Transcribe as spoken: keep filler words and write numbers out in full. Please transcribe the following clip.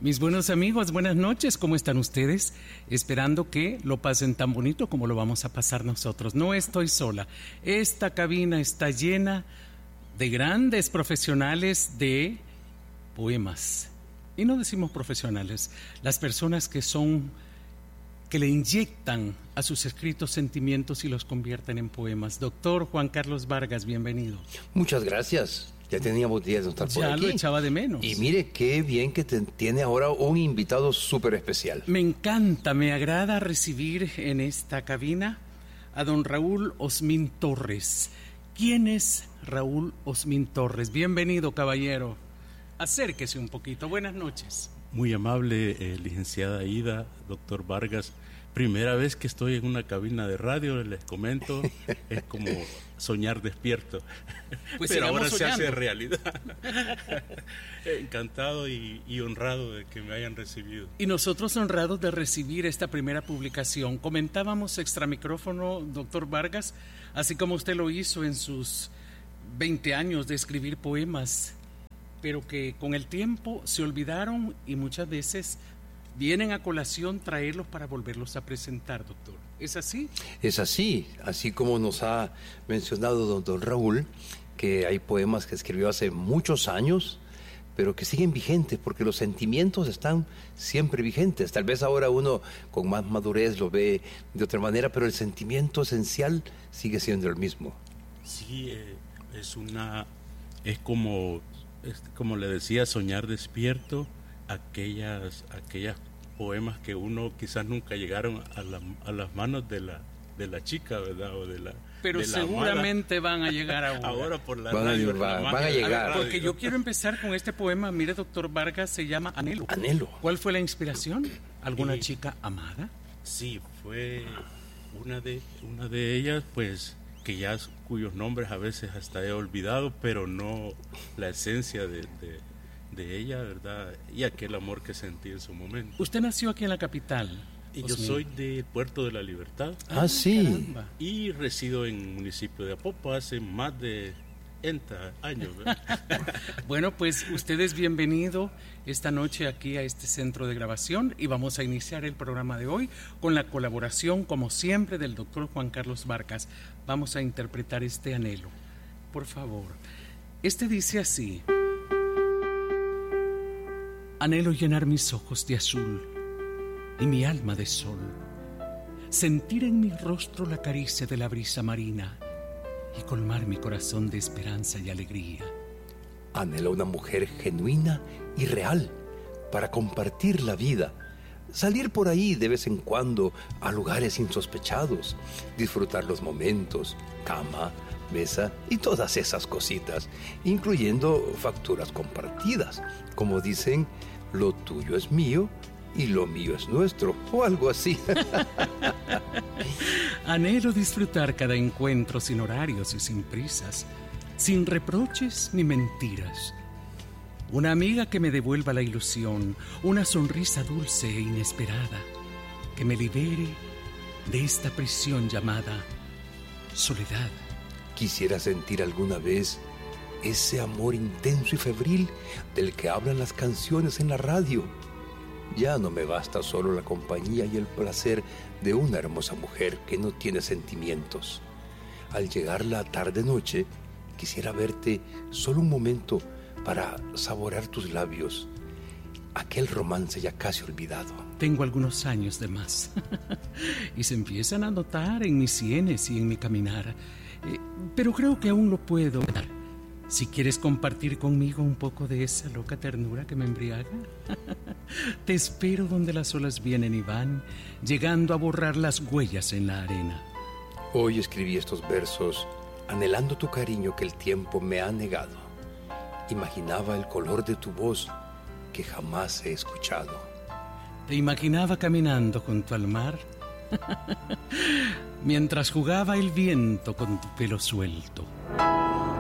Mis buenos amigos, buenas noches, ¿cómo están ustedes? Esperando que lo pasen tan bonito como lo vamos a pasar nosotros. No estoy sola, esta cabina está llena de grandes profesionales de poemas. Y no decimos profesionales, las personas que son, que le inyectan a sus escritos sentimientos y los convierten en poemas. Doctor Juan Carlos Vargas, bienvenido. Muchas gracias. Ya teníamos días de estar por ya aquí. Ya lo echaba de menos. Y mire qué bien que te, tiene ahora un invitado súper especial. Me encanta, me agrada recibir en esta cabina a don Raúl Osmin Torres. ¿Quién es Raúl Osmin Torres? Bienvenido, caballero. Acérquese un poquito. Buenas noches. Muy amable, eh, licenciada Ida, doctor Vargas. Primera vez que estoy en una cabina de radio, les comento, es como soñar despierto. Pues pero ahora soñando. Se hace realidad. Encantado y, y honrado de que me hayan recibido. Y nosotros honrados de recibir esta primera publicación. Comentábamos extra micrófono, doctor Vargas, así como usted lo hizo en sus veinte años de escribir poemas, pero que con el tiempo se olvidaron y muchas veces vienen a colación traerlos para volverlos a presentar, doctor. ¿Es así? Es así, así como nos ha mencionado don, don Raúl, que hay poemas que escribió hace muchos años, pero que siguen vigentes porque los sentimientos están siempre vigentes. Tal vez ahora uno con más madurez lo ve de otra manera, pero el sentimiento esencial sigue siendo el mismo. Sí, eh, es una, es como, es como le decía, soñar despierto. Aquellas, aquellas poemas que uno quizás nunca llegaron a, la, a las manos de la, de la chica, ¿verdad? O de la, Pero de la seguramente amada. Van a llegar ahora. Ahora por la van radio. A, va, la van a llegar. A ver, porque yo quiero empezar con este poema. Mire, doctor Vargas, se llama Anhelo. Anhelo. ¿Cuál fue la inspiración? ¿Alguna Eh, chica amada? Sí, fue una de, una de ellas, pues, que ya cuyos nombres a veces hasta he olvidado, pero no la esencia de... de de ella, ¿verdad? Y aquel amor que sentí en su momento. Usted nació aquí en la capital. Y yo soy de Puerto de la Libertad. Ah, sí. Caramba. Y resido en el municipio de Apopa hace más de treinta años, ¿verdad? Bueno, pues usted es bienvenido esta noche aquí a este centro de grabación y vamos a iniciar el programa de hoy con la colaboración, como siempre, del doctor Juan Carlos Vargas. Vamos a interpretar este anhelo. Por favor. Este dice así: anhelo llenar mis ojos de azul y mi alma de sol, sentir en mi rostro la caricia de la brisa marina y colmar mi corazón de esperanza y alegría. Anhelo una mujer genuina y real para compartir la vida, salir por ahí de vez en cuando a lugares insospechados, disfrutar los momentos, cama, mesa y todas esas cositas, incluyendo facturas compartidas, como dicen, lo tuyo es mío y lo mío es nuestro, o algo así. Anhelo disfrutar cada encuentro sin horarios y sin prisas, sin reproches ni mentiras. Una amiga que me devuelva la ilusión, una sonrisa dulce e inesperada, que me libere de esta prisión llamada soledad. Quisiera sentir alguna vez ese amor intenso y febril del que hablan las canciones en la radio. Ya no me basta solo la compañía y el placer de una hermosa mujer que no tiene sentimientos. Al llegar la tarde-noche, quisiera verte solo un momento para saborear tus labios, aquel romance ya casi olvidado. Tengo algunos años de más y se empiezan a notar en mis sienes y en mi caminar, eh, pero creo que aún lo puedo dar. Si quieres compartir conmigo un poco de esa loca ternura que me embriaga, te espero donde las olas vienen y van, llegando a borrar las huellas en la arena. Hoy escribí estos versos anhelando tu cariño que el tiempo me ha negado. Imaginaba el color de tu voz que jamás he escuchado. Te imaginaba caminando junto al mar, mientras jugaba el viento con tu pelo suelto.